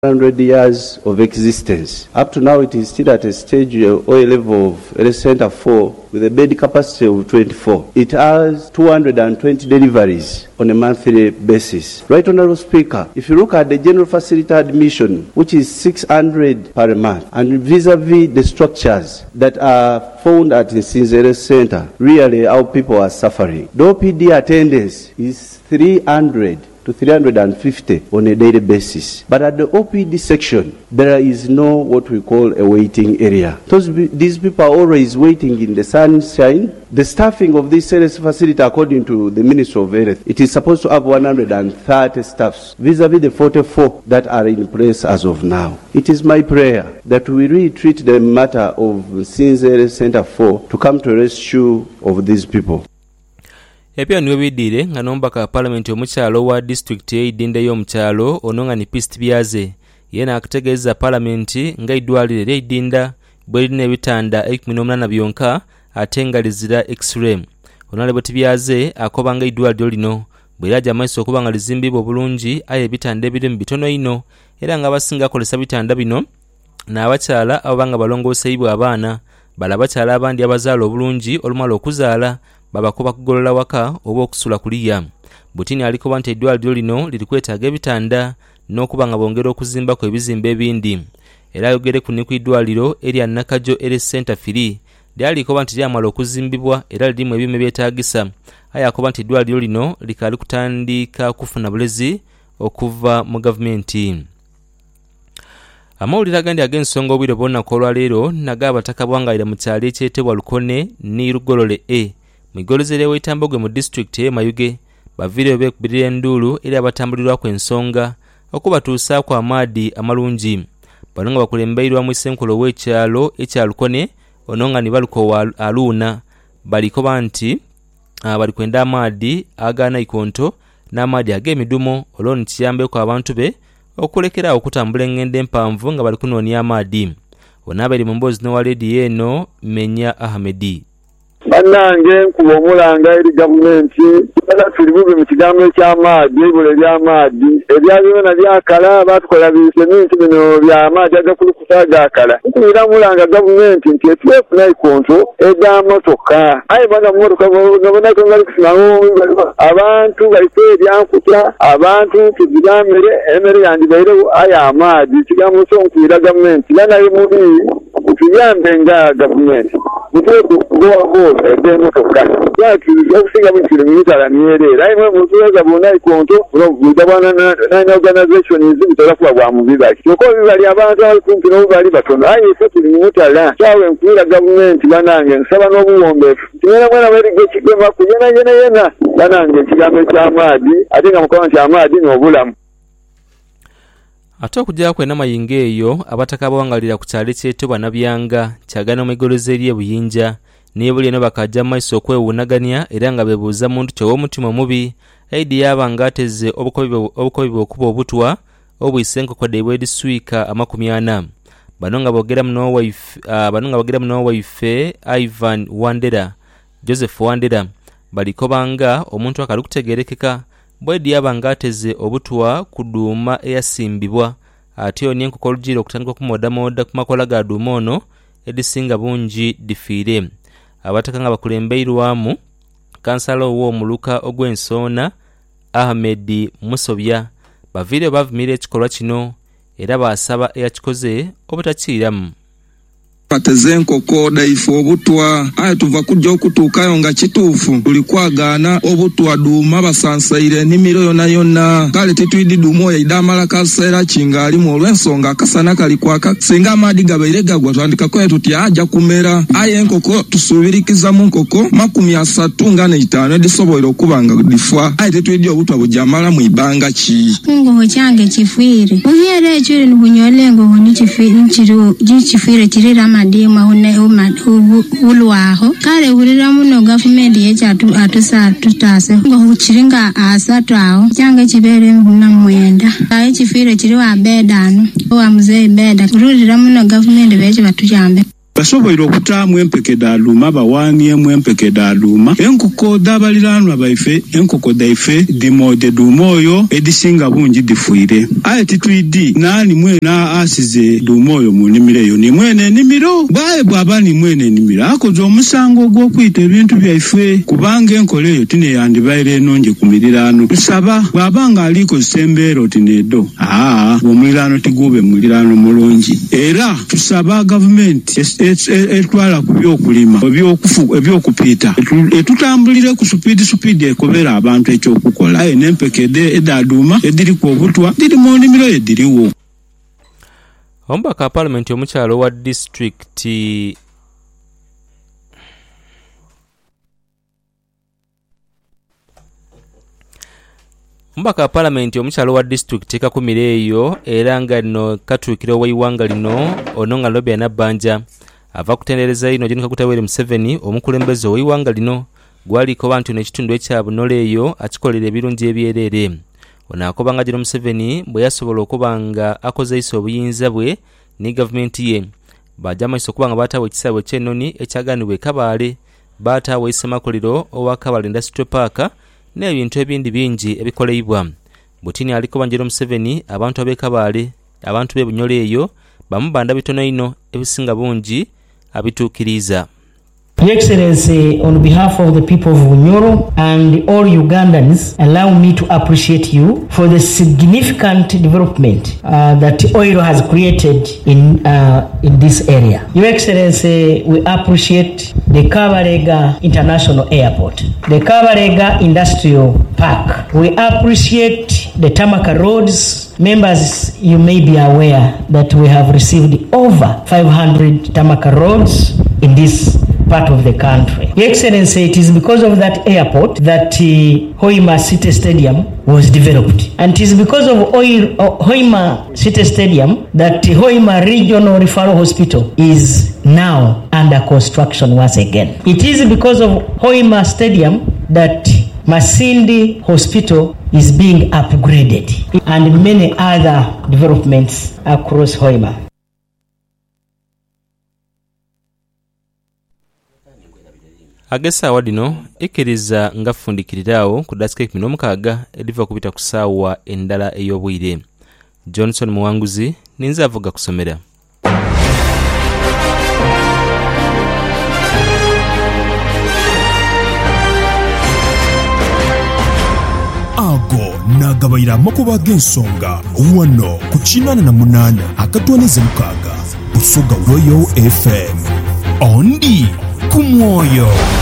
100 years of existence. Up to now, it is still at a stage or a level of health center 4 with a bed capacity of 24. It has 220 deliveries on a monthly basis. Right, Honorable Speaker, if you look at the general facility admission, which is 600 per month, and vis-a-vis the structures that are found at the Sinzere Center, really our people are suffering. The OPD attendance is 300 to 350 on a daily basis. But at the OPD section, there is no what we call a waiting area. These people are always waiting in the sunshine. The staffing of this health facility, according to the Ministry of Health, it is supposed to have 130 staffs, vis-a-vis the 44 that are in place as of now. It is my prayer that we really treat the matter of Sinzere Center 4 to come to rescue of these people. Epya niwe bidire nga nombaka parliament omukyalo wa district y'Idinda y'omukyalo ononga ni Peace Byaze yena akutegeeza parliament nga idwalire ly'Idinda bwe lirina ebitanda 18 byonka ate nga lizira X-ray. Honorable Byaze akoba nga idwaliro lino bwe lyaja amaiso okuba nga lizimbibwa obulungi aye ebitanda ebiri bitono ino era nga abasinga akolesa bitanda bino n'abakyala abanga balongoosebwa abaana bala bakyala abandi abazaala obulungi olumala okuzaala babakuba kugolola waka oba okusula kuliya. Butini alikoba nti eddwaliro lino liri kwetaaga ebitanda n'okuba nga bongera okuzimba ku ebizimba ebindi. Era ayogere ku eddwaliro erya Nakajo Health Center 3 lyalikoba nti lyamala okuzimbibwa era lirimu ebyuma ebyetaagisa. Aye akoba nti eddwaliro lino likali kutandika kufuna bulezi okuva mu gavumenti. Amawulire agandi ag'ensonga obwire bw'olunaku olwaleero naga abataka bwangayira mu kyalo ekyetebwa Lukone ne Lugolole A mwigolozere w'etambogwe mu district Mayuge bavireyo beekubirira enduulu eri abatambulirwa ku ensonga okubatuusa ku amaadi amalungi. Bano nga bakulembeirwa mu Ssenkulu w'ekyalo ekya Lukone ono nga ne baluko wa Aluuna balikoba nti bali kwenda amaadi aga naikonto n'amaadi ag'emidumo olwo nikiyambeko abantu be okulekera okutambula engendo empanvu nga bali kunoonya amaadi. Bonna abali mu mboozi n'owa leediyo eno Menya Ahmedi. Bannange nkuba omulanga eri gavumenti tuli bubi mu kigambo eky'amaadi ebula eby'amaadi ebyabyona byakala batukola bisementi bino by'amaadi agakulukusa agakala nkubira mulanga gavumenti nti etuweefu naikonto ed'amotoka aye bana mumotoka gabonako nga likusimamu abantu baliko ebyankuta abantu tuzigambire emmere yandibairewo aye amaadi kigambo kyo nkubira gavumenti banaye mubi tuyambe nga gavumenti muteeku kugowago ed'emotoka lwaki okusinga bukiri mitala myerera aye mutuweza bonna ikonto butabwana nine organizations bitolakuba bwa mubibali kyokka obibali abantu abali kumpi n'obubali batono aye ffe tuli mutala kyawe nkuira gavumenti banange nsaba n'obuwombeefu kimera mwana baeriga ekigemaku yena banange ekigambo eky'amaadi ate nga mukoba nti amaadi n'obulamu. Ate okujja kwena mayinga eyo abataka bawangalira ku kyalo ekyetebwa Nabyanga kyagana omwegoloza eri ebuyinja n'ebuli eno bakajja maiso okwewuunaganya era nga bebuuza muntu ky'ow'omutima omubi aidi yabanga ateze obukobi okuba obutwa obuyise enkokode ebw'ediswika 40. Bano nga boogera muno waife Ivan Wandera Joseph Wandera balikobanga omuntu akali kutegerekeka bwedi yabanga ateze obutwa ku duuma eyasimbibwa ate oni enkoko olugiri okutandika okumodamoda ku makola ga duuma ono edisinga bungi difiire. Abataka nga bakulembeirwamu kansala ow'omuluka ogw'ensoona Ahmed Musobya baviire bavumira ekikolwa kino era basaba eyakikoze obutakiiramu. Pateze enkoko daifu obutwa aye tuva kujja okutuukayo nga kituufu tuli kwagaana obutwa duuma basansaire ennimiro yonna kale tetwidi duuma oyo idamala kaseera kingaalimu olw'ensonga akasana kali kwaka singa amaadi gabaire gagwa twandikako tuti ajja kumera aye enkoko tusuubirikiza mu nkoko 35 edisobola okuba nga difwa aye tetwidi obutwa bujamala mu ibanga ki ngo kyange kifiire uhyere ekiri nibunyoole ngo kifiire kirira madima ulwaho kale hulira muno gavumenti yekyatu atusa tutase ngo chiringa asatu aho kyange kibere na mwenda aye kifire kiri wa bedano wa muzee beda hulira muno gavumenti beje batujambe basobola okutaamu empeke daaluma bawaaniemu empeke daaluma enkoko dabaliranwa baife enkoko daife dimode duuma oyo edisinga bungi difuire aye titwidi naani mwena asize duuma oyo mu nnimiro eyo ni mwene ennimiro bwaye bw'aba ni mwene ennimiro akoze omusango gw'okuyita ebintu byaife kubanga enkola eyo tineyandibaire enonje ku miriraano tusaba bw'aba nga alikozesa embeera oti needo omuliraano tiguube muliraano mulungi era tusaba gavumenti etwala ku byokulima ebyokupiita etutambulire ku supiidi ekobera abantu ekyokukola aye n'empeke edaduuma ediri ku obutwa diri mu nnimiro ediriwo. Omubaka wa Paalamenti omukyalo wa disitulikiti Omubaka wa Paalamenti omukyalo wa disitulikiti Kakumire eyo era nga lino katuukiro w'eiwanga lino ono nga Robert Nabbanja ava kutendereza ino John Kaguta Yoweri Museveni omukulembeze w'eiwanga lino gwaliko bantu n'ekitundu ekya Bunola eyo akikolera ebirungi ebyereere. Ono akobanga John Museveni bwe yasobola okuba nga akozesa obuyinza bwe ne gavumenti ye bajja amaiso okuba nga baataawo ekisaawe eky'ennoni ekyaganibwa Kabaale baataawo essemakolero owa Kabaale Industrial Park n'ebintu ebindi bingi ebikoleibwa. Butini aliko banjero Museveni abantu ab'e Kabaale abantu b'e Bunyole eyo bamubanda bitono ino ebisinga bungi abituukiriza. Your Excellency, on behalf of the people of Bunyoro and all Ugandans, allow me to appreciate you for the significant development that oil has created in this area. Your Excellency, we appreciate the Kabarega International Airport, the Kabarega Industrial Park. We appreciate the Tamaka roads. Members, you may be aware that we have received over 500 Tamaka roads in this part of the country. Your Excellency, it is because of that airport that Hoima City Stadium was developed. And it is because of Hoima City Stadium that Hoima Regional Referral Hospital is now under construction once again. It is because of Hoima Stadium that Masindi Hospital is being upgraded and many other developments across Hoima. Agesa wadino ekkiriza nga ffundikirirawo ku dasika 16 ediva kupita ku ssaawa endala ey'obwire. Johnson Muwanguzi ninza avuga kusomera. Ago nagabayira amakuba g'ensonga wano ku 88 akatwanize mukaga Busoga Royal FM ondi ku mwoyo.